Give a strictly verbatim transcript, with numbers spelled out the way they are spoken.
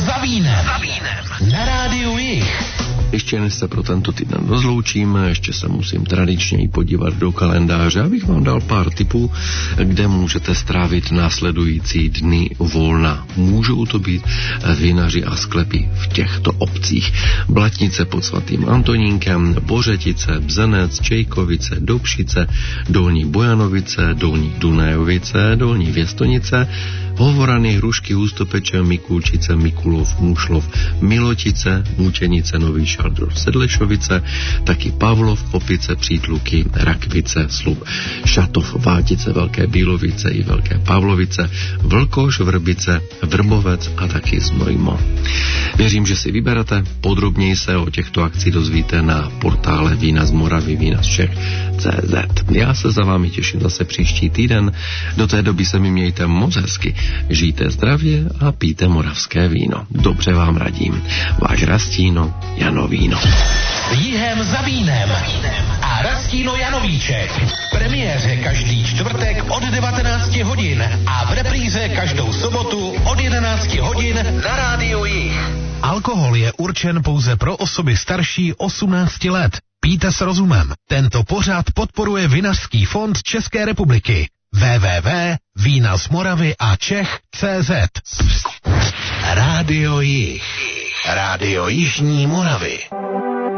za vínem. Za vínem. Na rádiu Jich. Ještě než se pro tento týden rozloučíme, ještě se musím tradičně podívat do kalendáře, abych vám dal pár tipů, kde můžete strávit následující dny volna. Můžou to být vinaři a sklepy v těchto obcích: Blatnice pod svatým Antonínkem, Bořetice, Bzenec, Čejkovice, Dobšice, Dolní Bojanovice, Dolní Dunajovice, Dolní Věstonice, Hovorany, Hrušky, Hustopeče, Mikulčice, Mikulov, Mušlov, Milotice, Mučenice, Nový Šaldrov, Sedlešovice, taky Pavlov, Popice, Přítluky, Rakvice, Slub, Šatov, Vátice, Velké Bílovice i Velké Pavlovice, Vlkoš, Vrbice, Vrbovec a taky Znojmo. Věřím, že si vyberete. Podrobněji se o těchto akcích dozvíte na portále Vína z Moravy, Vína z Čech tečka cé zet. Já se za vámi těším zase příští týden. Do té doby se mi mějte moc hezky. Žijte zdravě a pijte moravské víno. Dobře vám radím. Váš Rastíno Janovíno. Jihem za vínem a Rastíno Janovíček. V premiéře každý čtvrtek od devatenácti hodin a v repríze každou sobotu od jedenácti hodin na rádiu Jich. Alkohol je určen pouze pro osoby starší osmnácti let. Pijte s rozumem. Tento pořad podporuje Vinařský fond České republiky. w w w tečka vína z Moravy a Čech tečka cé zet. Rádio Jich. Rádio Jižní Moravy.